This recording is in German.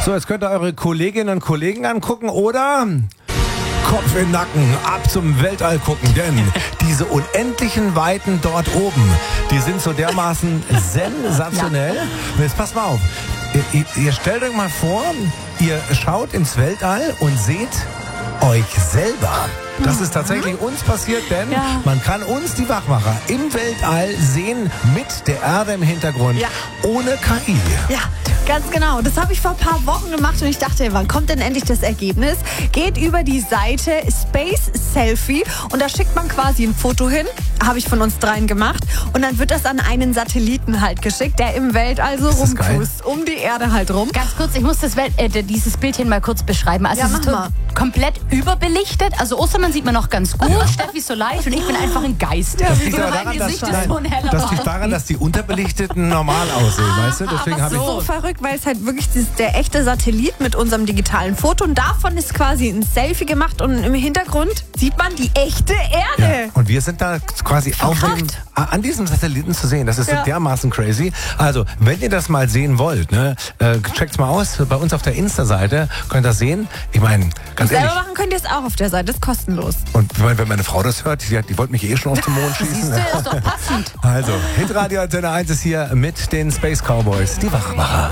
So, jetzt könnt ihr eure Kolleginnen und Kollegen angucken oder Kopf in den Nacken, ab zum Weltall gucken, denn diese unendlichen Weiten dort oben, die sind so dermaßen sensationell. Und jetzt passt mal auf, ihr stellt euch mal vor, ihr schaut ins Weltall und seht euch selber. Das ist tatsächlich uns passiert, denn man kann uns, die Wachmacher, im Weltall sehen mit der Erde im Hintergrund, ohne KI. Ja, ganz genau. Das habe ich vor ein paar Wochen gemacht und ich dachte, wann kommt denn endlich das Ergebnis? Geht über die Seite Space Selfie und da schickt man quasi ein Foto hin. Habe ich von uns dreien gemacht. Und dann wird das an einen Satelliten halt geschickt, der im Weltall so rumcruist, um die Erde halt rum. Ganz kurz, ich muss dieses Bildchen mal kurz beschreiben. Also es ist komplett überbelichtet. Also Ostermann sieht man noch ganz gut, Steffi ist so leicht und ich bin einfach ein Geist. Das liegt aber daran, dass die Unterbelichteten normal aussehen, weißt du? Deswegen habe ich so verrückt, weil es halt wirklich der echte Satellit mit unserem digitalen Foto und davon ist quasi ein Selfie gemacht und im Hintergrund sieht man die echte Erde. Ja, und wir sind da quasi an diesem Satelliten zu sehen. Das ist so dermaßen crazy. Also, wenn ihr das mal sehen wollt, ne, checkt's mal aus. Bei uns auf der Insta-Seite könnt ihr das sehen. Ich meine, ganz ehrlich. Selber machen könnt ihr es auch auf der Seite, ist kostenlos. Und wenn meine Frau das hört, die wollte mich schon auf den Mond schießen. Siehst du, ist doch passend. Also, Hitradio Antenne 1 ist hier mit den Space Cowboys, die Wachmacher.